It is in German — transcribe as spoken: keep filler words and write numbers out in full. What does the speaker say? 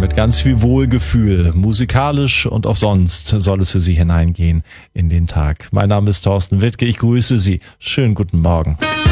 mit ganz viel Wohlgefühl, musikalisch und auch sonst soll es für Sie hineingehen in den Tag. Mein Name ist Thorsten Wittke, ich grüße Sie. Schönen guten Morgen.